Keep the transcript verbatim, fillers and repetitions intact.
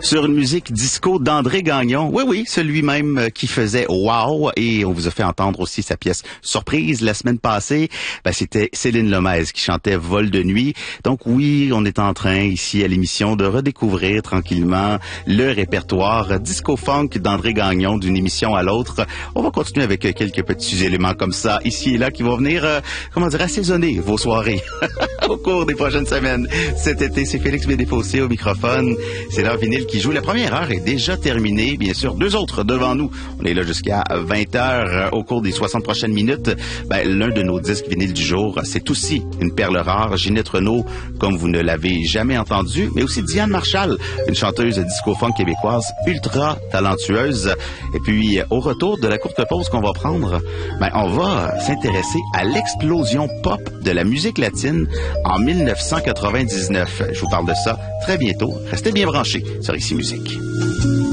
sur une musique disco d'André Gagnon. Oui, oui, celui-même qui faisait Wow. Et on vous a fait entendre aussi sa pièce Surprise la semaine passée. Ben, c'était Céline Lomez qui chantait Vol de nuit. Donc oui, on est en train ici à l'émission de redécouvrir tranquillement le répertoire disco-funk d'André Gagnon d'une émission à l'autre. On va continuer avec quelques petits éléments comme ça ici et là qui vont venir, euh, comment dire, assaisonner vos soirées au cours des prochaines semaines. Cet été, c'est Félix Bédéfossé au microphone. C'est l'heure vinyle qui joue. La première heure est déjà terminée. Bien sûr, deux autres devant nous. On est là jusqu'à vingt heures au cours des soixante prochaines minutes. Ben, l'un de nos disques vinyles du jour, c'est aussi une perle rare. Ginette Renault, comme vous ne l'avez jamais entendu, mais aussi Diane Marshall, une chanteuse disco-funk québécoise ultra talentueuse. Et puis, au retour de la courte pause qu'on va prendre, ben, on va s'intéresser à l'explosion pop de la musique latine en mille neuf cent quatre-vingt-dix-neuf. Je vous parle de ça très bientôt. Restez bien branchés sur Ici Musique.